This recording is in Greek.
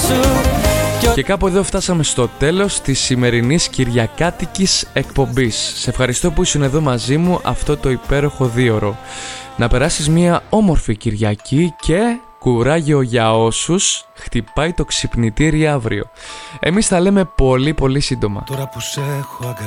Και κάπου εδώ φτάσαμε στο τέλος της σημερινής κυριακάτικης εκπομπής. Σε ευχαριστώ που ήσουν εδώ μαζί μου αυτό το υπέροχο 2ωρο. Να περάσεις μια όμορφη Κυριακή και κουράγιο για όσους χτυπάει το ξυπνητήρι αύριο. Εμείς θα λέμε πολύ σύντομα. Τώρα που σε έχω